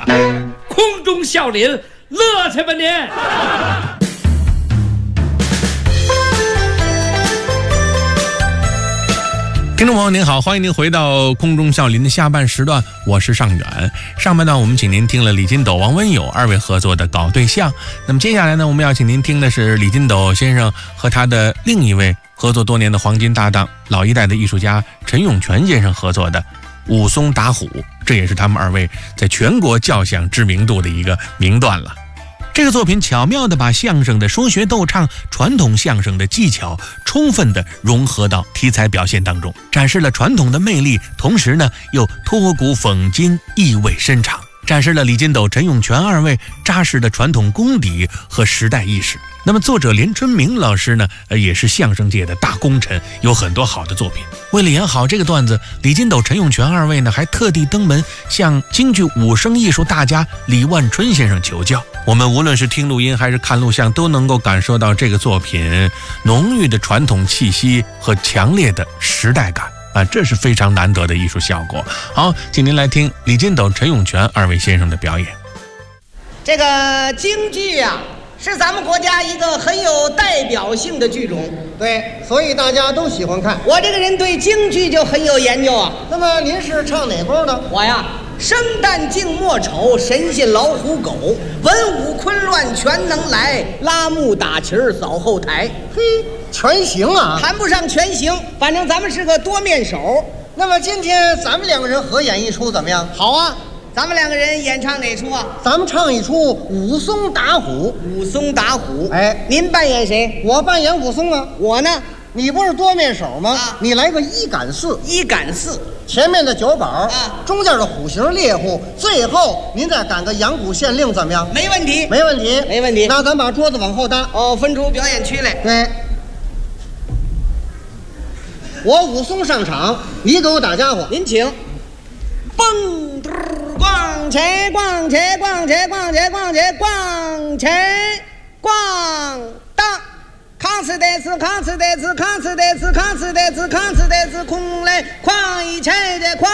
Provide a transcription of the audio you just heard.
空中笑林，乐去吧您！ 听众朋友您好，欢迎您回到空中笑林的下半时段，我是尚远。上半段我们请您听了李金斗、王文友二位合作的《搞对象》，那么接下来呢，我们要请您听的是李金斗先生和他的另一位合作多年的黄金搭档，老一代的艺术家陈永泉先生合作的《武松打虎》，这也是他们二位在全国较享知名度的一个名段了。这个作品巧妙地把相声的说学逗唱、传统相声的技巧充分地融合到题材表现当中，展示了传统的魅力，同时呢又脱古讽今，意味深长，展示了李金斗、陈永泉二位扎实的传统功底和时代意识。那么作者连春明老师呢，也是相声界的大功臣，有很多好的作品。为了演好这个段子，李金斗、陈永泉二位呢还特地登门向京剧武生艺术大家李万春先生求教。我们无论是听录音还是看录像，都能够感受到这个作品浓郁的传统气息和强烈的时代感啊，这是非常难得的艺术效果。好，请您来听李金斗、陈永泉二位先生的表演。 这个京剧啊，是咱们国家一个很有代表性的剧种， 对，所以大家都喜欢看。 我这个人对京剧就很有研究啊。 那么您是唱哪波的？ 我呀，生旦净末丑，神仙老虎狗，文武昆乱全能来，拉幕打旗儿扫后台。 嘿，全行啊！ 谈不上全行，反正咱们是个多面手。 那么今天咱们两个人合演一出怎么样？ 好啊，咱们两个人演唱哪出啊？ 咱们唱一出《武松打虎》。 武松打虎。 哎， 您扮演谁？ 我扮演武松啊。 我呢？ 你不是多面手吗？ 啊， 你来个一杆四。 一杆四。 前面的九宝啊， 中间的虎形猎户，最后您再赶个阳谷县令，怎么样？ 没问题， 没问题， 没问题。 那咱把桌子往后搭。 哦，分出表演区来。 对，我武松上场，你给我打家伙。 您请。蹦逛起逛起逛起逛起逛起逛起逛当。康斯得斯康斯得斯康斯得斯康斯得斯康斯得斯空来狂一切的狂。